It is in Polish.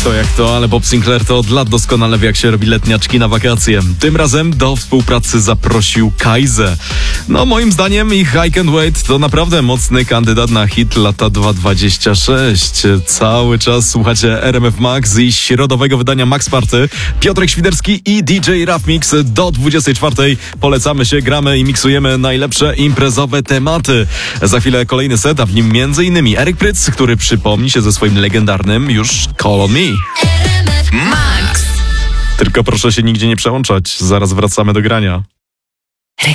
Jak to, ale Bob Sinclair to od lat doskonale wie, jak się robi letniaczki na wakacje. Tym razem do współpracy zaprosił Kajzę. No moim zdaniem ich I Can't Wait to naprawdę mocny kandydat na hit lata 2026. Cały czas słuchacie RMF Max i środowego wydania Max Party. Piotrek Świderski i DJ Raf Mix do 24. Polecamy się, gramy i miksujemy najlepsze imprezowe tematy. Za chwilę kolejny set, a w nim m.in. Eryk Pryc, który przypomni się ze swoim legendarnym już Call on Me. RMF Max. Tylko proszę się nigdzie nie przełączać, zaraz wracamy do grania.